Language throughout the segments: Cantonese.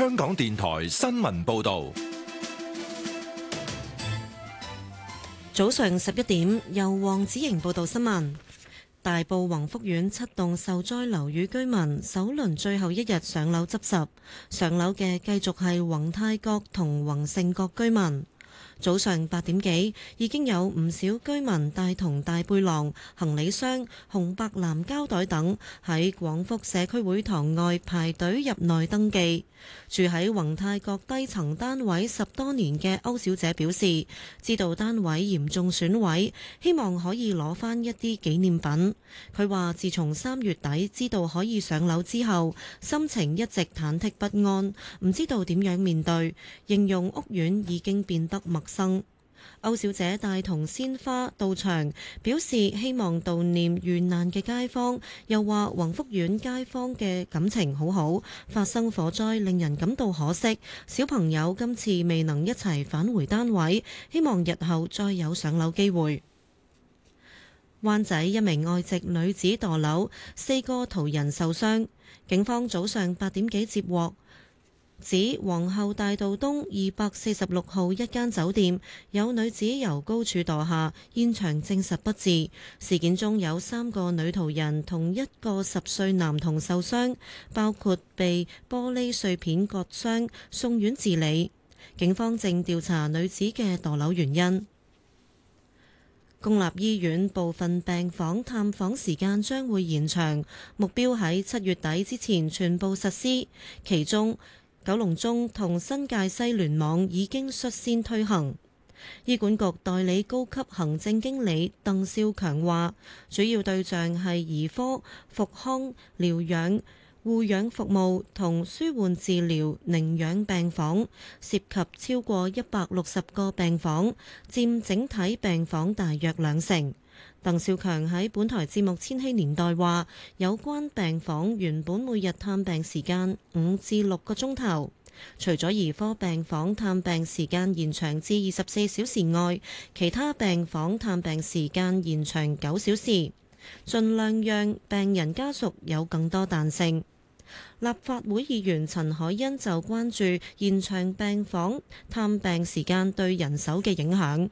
香港電台新聞報道。 早上11點，由黃子瑩報道新聞。大埔宏福苑7棟受災樓宇居民首輪最後一日上樓執拾，上樓嘅繼續係宏泰閣同宏盛閣居民。早上8點幾，已經有唔少居民帶同大背囊、行李箱、紅白藍膠袋等喺廣福社區會堂外排隊入內登記。住喺宏泰閣低層單位10多年嘅歐小姐表示，知道單位嚴重損毀，希望可以攞返一啲紀念品。佢話自從3月底知道可以上樓之後，心情一直忐忑不安，唔知道點樣面對，形容屋苑已經變得陌生。歐小姐帶同鮮花到場，表示希望悼念遇難嘅街坊，又話宏福苑街坊嘅感情好好，發生火災令人感到可惜，小朋友今次未能一齊返回單位，希望日後再有上樓機會。灣仔一名外籍女子墮樓，4個途人受傷，警方早上8點幾接獲指皇后大道東246號一間酒店有女子由高處墮下，現場證實不治。事件中有3個女途人同1個10歲男童受傷，包括被玻璃碎片割傷，送院治理。警方正調查女子嘅墮樓原因。公立醫院部分病房探訪時間將會延長，目標喺7月底之前全部實施，其中九龍中同新界西聯網已經率先推行。醫管局代理高級行政經理鄧少強話，主要對象係兒科、復康、療養、護養服務同舒緩治療寧養病房，涉及超過160個病房，佔整體病房大約2成。鄧少強喺本台節目《千禧年代》話，有關病房原本每日探病時間5至6個鐘頭，除咗兒科病房探病時間延長至24小時外，其他病房探病時間延長9小時，盡量讓病人家屬有更多彈性。立法會議員陳凱欣就關注延長病房探病時間對人手嘅影響。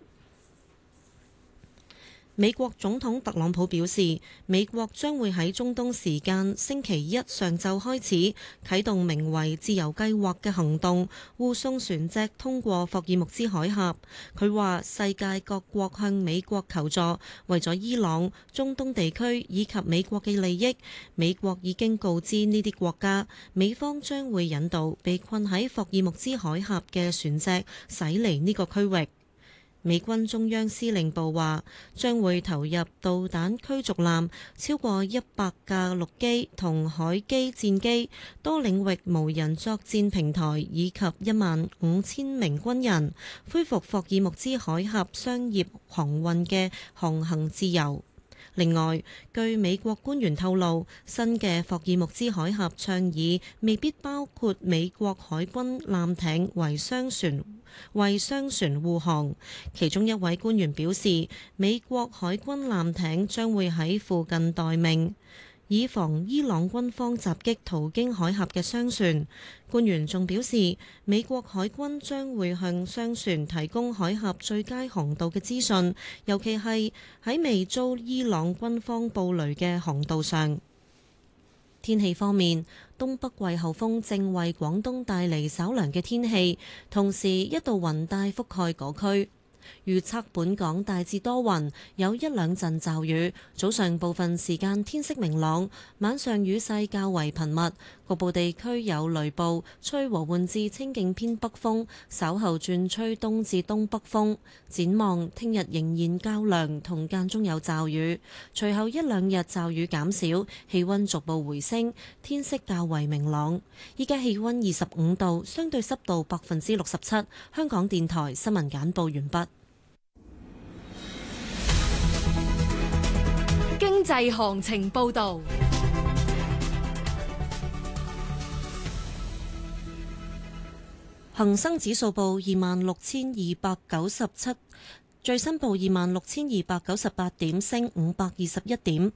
美國總統特朗普表示，美國將會喺中東時間星期一上晝開始啟動名為自由計劃嘅行動，護送船隻通過霍爾木茲海峽。佢話世界各國向美國求助，為咗伊朗、中東地區以及美國嘅利益，美國已經告知呢啲國家，美方將會引導被困喺霍爾木茲海峽嘅船隻駛離呢個區域。美軍中央司令部話，將會投入導彈驅逐艦超過100架陸基同海基戰機、多領域無人作戰平台以及15000名軍人，恢復霍爾木茲海峽商業航運嘅航行自由。另外，據美國官員透露，新嘅霍爾木茲海峽倡議未必包括美國海軍艦艇為商船護航。其中一位官員表示，美國海軍艦艇將會喺附近待命，以防伊朗軍方襲擊途經海峽嘅商船。官員仲表示，美國海軍將會向商船提供海峽最佳航道嘅資訊，尤其係喺未遭伊朗軍方布雷嘅航道上。天氣方面，東北季候風正為廣東帶嚟稍涼嘅天氣，同時一道雲帶覆蓋嗰區。預測本港大致多雲，有1兩陣驟雨。早上部分時間天色明朗，晚上雨勢較為頻密，局部地區有雷暴，吹和緩至清勁偏北風，稍後轉吹東至東北風。展望聽日仍然較涼，同間中有驟雨，隨後1兩日驟雨減少，氣溫逐步回升，天色較為明朗。依家氣溫25度，相對濕度67%。香港電台新聞簡報完畢。 經濟行情報導， 恒生指數報26,297，最新報26,298點，升521點。